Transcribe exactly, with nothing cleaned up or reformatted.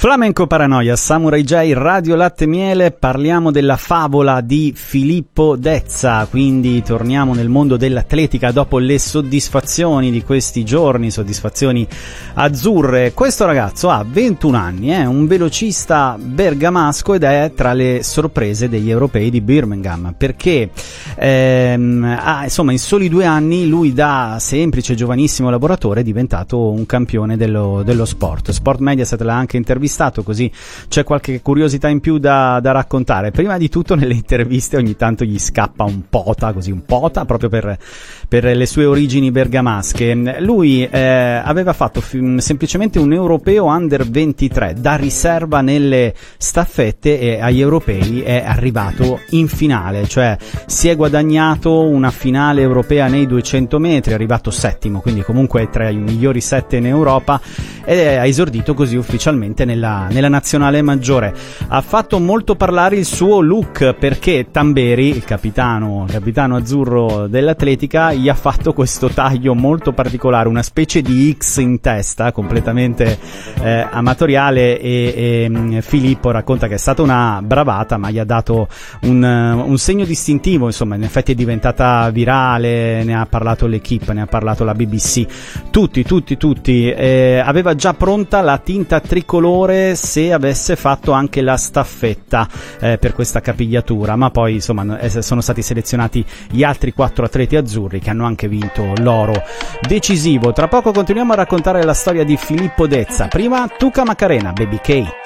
Flamenco Paranoia, Samurai J, Radio Latte Miele, parliamo della favola di Filippo Dezza, quindi torniamo nel mondo dell'atletica dopo le soddisfazioni di questi giorni, soddisfazioni azzurre. Questo ragazzo ha ventuno anni, è un velocista bergamasco ed è tra le sorprese degli europei di Birmingham, perché ehm, ha, insomma in soli due anni lui da semplice giovanissimo lavoratore è diventato un campione dello, dello sport. Sport Mediaset l'ha anche intervistato, così c'è qualche curiosità in più da, da raccontare. Prima di tutto nelle interviste ogni tanto gli scappa un pota, così un pota, proprio per, per le sue origini bergamasche. Lui eh, aveva fatto f- semplicemente un europeo under ventitré da riserva nelle staffette e agli europei è arrivato in finale, cioè si è guadagnato una finale europea nei duecento metri, è arrivato settimo, quindi comunque tra i migliori sette in Europa, e ha esordito così ufficialmente nella nella nazionale maggiore. Ha fatto molto parlare il suo look, perché Tamberi, il capitano, il capitano azzurro dell'atletica, gli ha fatto questo taglio molto particolare, una specie di X in testa, completamente eh, amatoriale, e, e Filippo racconta che è stata una bravata, ma gli ha dato un, un segno distintivo, insomma in effetti è diventata virale, ne ha parlato l'Equipe, ne ha parlato la B B C, tutti, tutti, tutti. Eh, aveva già pronta la tinta tricolore se avesse fatto anche la staffetta eh, per questa capigliatura, ma poi insomma sono stati selezionati gli altri quattro atleti azzurri che hanno anche vinto l'oro decisivo. Tra poco continuiamo a raccontare la storia di Filippo Dezza, prima Tuca Macarena, Baby K.